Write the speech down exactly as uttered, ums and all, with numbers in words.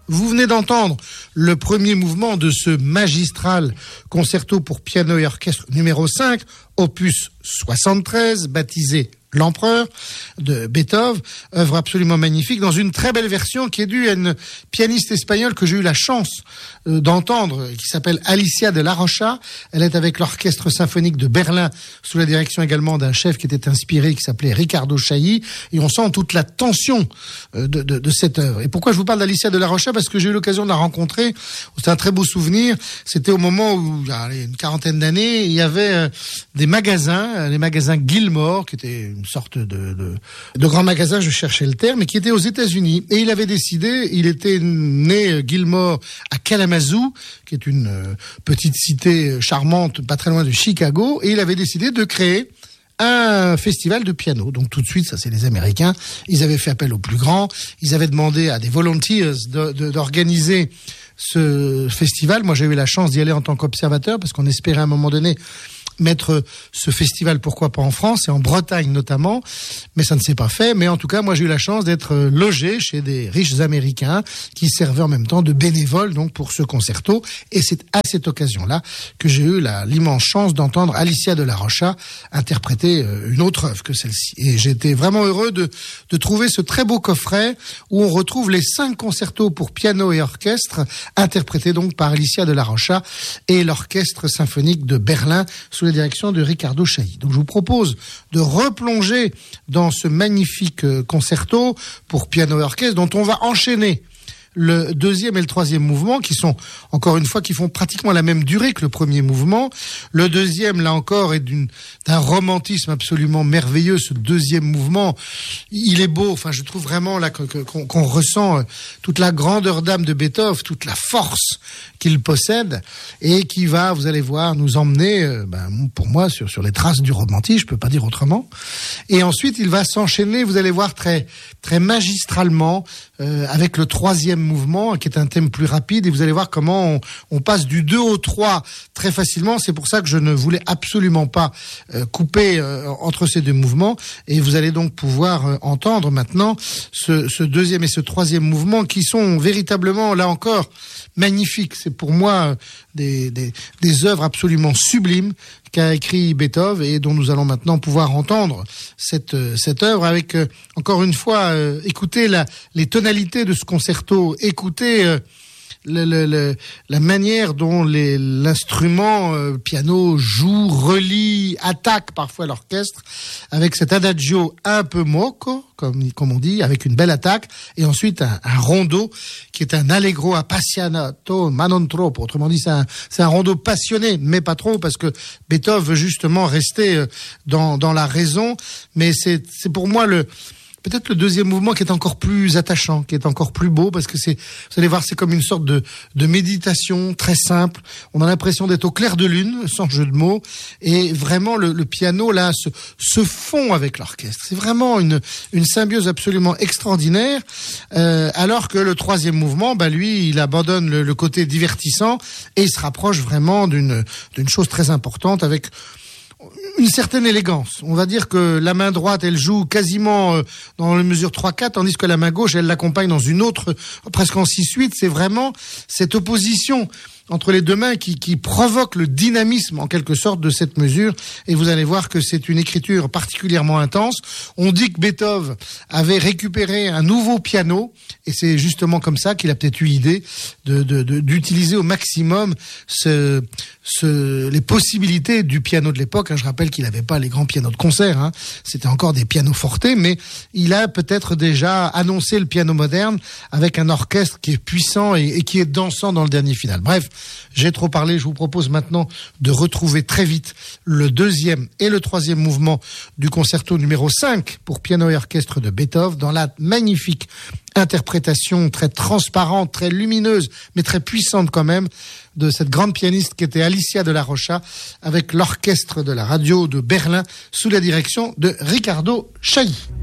Vous venez d'entendre le premier mouvement de ce magistral concerto pour piano et orchestre numéro cinq, opus soixante-treize, baptisé L'Empereur de Beethoven, œuvre absolument magnifique, dans une très belle version qui est due à une pianiste espagnole que j'ai eu la chance euh, d'entendre, qui s'appelle Alicia de la Rocha. Elle est avec l'Orchestre Symphonique de Berlin, sous la direction également d'un chef qui était inspiré, qui s'appelait Ricardo Chailly, et on sent toute la tension euh, de, de, de cette œuvre. Et pourquoi je vous parle d'Alicia de la Rocha? Parce que j'ai eu l'occasion de la rencontrer, c'était un très beau souvenir, c'était au moment où, il y a une quarantaine d'années, il y avait euh, des magasins, les magasins Gilmore, qui étaient une sorte de, de, de grand magasin, je cherchais le terme, qui était aux États-Unis. Et il avait décidé, il était né Gilmore à Kalamazoo, qui est une euh, petite cité charmante, pas très loin de Chicago, et il avait décidé de créer un festival de piano. Donc tout de suite, ça c'est les Américains, ils avaient fait appel aux plus grands, ils avaient demandé à des volunteers de, de, d'organiser ce festival. Moi j'ai eu la chance d'y aller en tant qu'observateur, parce qu'on espérait à un moment donné mettre ce festival, pourquoi pas en France et en Bretagne notamment, mais ça ne s'est pas fait. Mais en tout cas, moi j'ai eu la chance d'être logé chez des riches Américains qui servaient en même temps de bénévoles donc pour ce concerto, et c'est à cette occasion-là que j'ai eu la, l'immense chance d'entendre Alicia de la Rocha interpréter une autre œuvre que celle-ci. Et j'étais vraiment heureux de, de trouver ce très beau coffret où on retrouve les cinq concertos pour piano et orchestre interprétés donc par Alicia de la Rocha et l'Orchestre Symphonique de Berlin sous la direction de Ricardo Chailly. Donc je vous propose de replonger dans ce magnifique concerto pour piano et orchestre dont on va enchaîner le deuxième et le troisième mouvement, qui sont, encore une fois, qui font pratiquement la même durée que le premier mouvement. Le deuxième, là encore, est d'une, d'un romantisme absolument merveilleux. Ce deuxième mouvement, il est beau. Enfin, je trouve vraiment là qu'on, qu'on, qu'on ressent toute la grandeur d'âme de Beethoven, toute la force qu'il possède, et qui va, vous allez voir, nous emmener, euh, ben, pour moi, sur, sur les traces du romantisme, je peux pas dire autrement. Et ensuite, il va s'enchaîner, vous allez voir, très, très magistralement, euh, avec le troisième mouvement, qui est un thème plus rapide, et vous allez voir comment on, on passe du deux au trois très facilement. C'est pour ça que je ne voulais absolument pas euh, couper euh, entre ces deux mouvements, et vous allez donc pouvoir euh, entendre maintenant ce, ce deuxième et ce troisième mouvement qui sont véritablement, là encore, magnifiques. C'est pour moi des, des, des œuvres absolument sublimes qu'a écrit Beethoven, et dont nous allons maintenant pouvoir entendre cette cette œuvre avec, euh, encore une fois, euh, écoutez la, les tonalités de ce concerto, écoutez euh, le, le, le, la manière dont les, l'instrument euh, piano joue, relie, attaque parfois l'orchestre, avec cet adagio un peu moco, comme, comme on dit, avec une belle attaque, et ensuite un, un rondo qui est un allegro appassionato ma non troppo. Autrement dit, c'est un, c'est un rondo passionné, mais pas trop, parce que Beethoven veut justement rester dans, dans la raison. Mais c'est, c'est pour moi le peut-être le deuxième mouvement qui est encore plus attachant, qui est encore plus beau, parce que c'est, vous allez voir, c'est comme une sorte de, de méditation très simple. On a l'impression d'être au clair de lune, sans jeu de mots, et vraiment le, le piano là se, se fond avec l'orchestre. C'est vraiment une, une symbiose absolument extraordinaire. Euh, alors que le troisième mouvement, bah lui, il abandonne le, le côté divertissant et il se rapproche vraiment d'une, d'une chose très importante avec une certaine élégance. On va dire que la main droite, elle joue quasiment euh, dans la mesure trois quatre, tandis que la main gauche, elle l'accompagne dans une autre, presque en six huit. C'est vraiment cette opposition entre les deux mains qui, qui provoque le dynamisme, en quelque sorte, de cette mesure. Et vous allez voir que c'est une écriture particulièrement intense. On dit que Beethoven avait récupéré un nouveau piano, et c'est justement comme ça qu'il a peut-être eu l'idée de, de, de, d'utiliser au maximum ce, ce, les possibilités du piano de l'époque. Je rappelle qu'il n'avait pas les grands pianos de concert, hein. C'était encore des pianos forte, mais il a peut-être déjà annoncé le piano moderne avec un orchestre qui est puissant et, et qui est dansant dans le dernier final. Bref, j'ai trop parlé, je vous propose maintenant de retrouver très vite le deuxième et le troisième mouvement du concerto numéro cinq pour piano et orchestre de Beethoven, dans la magnifique interprétation très transparente, très lumineuse, mais très puissante quand même, de cette grande pianiste qui était Alicia de la Rocha, avec l'orchestre de la radio de Berlin, sous la direction de Ricardo Chailly.